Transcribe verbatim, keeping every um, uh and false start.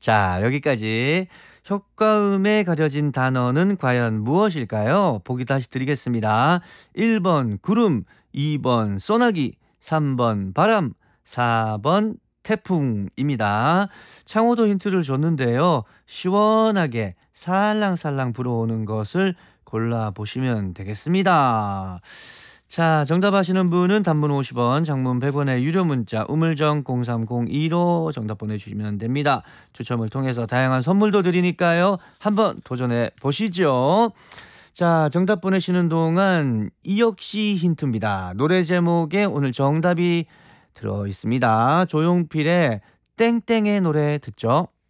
자, 여기까지. 효과음에 가려진 단어는 과연 무엇일까요? 보기 다시 드리겠습니다. 일 번 구름, 이 번 소나기, 삼 번 바람, 사 번 태풍입니다. 창호도 힌트를 줬는데요. 시원하게 살랑살랑 불어오는 것을 골라보시면 되겠습니다. 자, 정답 아시는 분은 단문 오십 원, 장문 백 원의 유료 문자 우물정 공삼공이로 정답 보내주시면 됩니다. 추첨을 통해서 다양한 선물도 드리니까요. 한번 도전해 보시죠. 자, 정답 보내시는 동안 이 역시 힌트입니다. 노래 제목에 오늘 정답이 들어 있습니다. 조용필의 땡땡의 노래 듣죠.